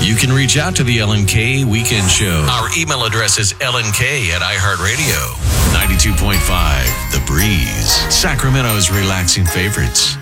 you can reach out to the LNK Weekend Show. Our email address is lnk@iHeartRadio. 92.5 The Breeze, Sacramento's relaxing favorites.